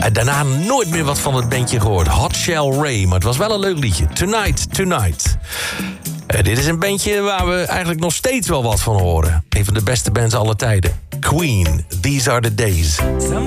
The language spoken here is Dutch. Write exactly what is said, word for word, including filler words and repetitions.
En daarna nooit meer wat van het bandje gehoord. Hot Shell Ray, maar het was wel een leuk liedje. Tonight, Tonight. Uh, dit is een bandje waar we eigenlijk nog steeds wel wat van horen. Een van de beste bands aller tijden. Queen, These Are The Days.